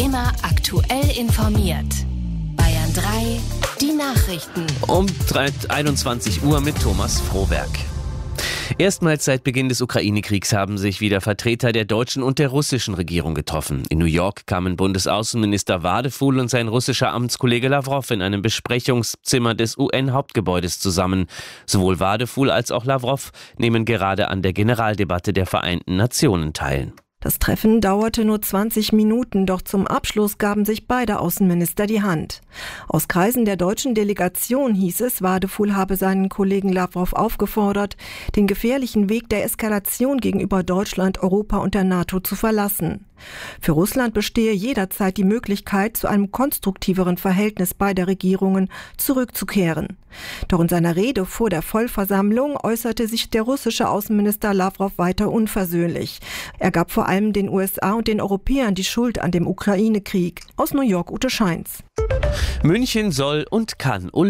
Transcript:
Immer aktuell informiert. Bayern 3, die Nachrichten. Um 21 Uhr mit Thomas Frohwerk. Erstmals seit Beginn des Ukraine-Kriegs haben sich wieder Vertreter der deutschen und der russischen Regierung getroffen. In New York kamen Bundesaußenminister Wadefuhl und sein russischer Amtskollege Lawrow in einem Besprechungszimmer des UN-Hauptgebäudes zusammen. Sowohl Wadefuhl als auch Lawrow nehmen gerade an der Generaldebatte der Vereinten Nationen teil. Das Treffen dauerte nur 20 Minuten, doch zum Abschluss gaben sich beide Außenminister die Hand. Aus Kreisen der deutschen Delegation hieß es, Wadefuhl habe seinen Kollegen Lawrow aufgefordert, den gefährlichen Weg der Eskalation gegenüber Deutschland, Europa und der NATO zu verlassen. Für Russland bestehe jederzeit die Möglichkeit, zu einem konstruktiveren Verhältnis beider Regierungen zurückzukehren. Doch in seiner Rede vor der Vollversammlung äußerte sich der russische Außenminister Lawrow weiter unversöhnlich. Er gab vor allem den USA und den Europäern die Schuld an dem Ukraine-Krieg. Aus New York, Ute Scheins. München soll und kann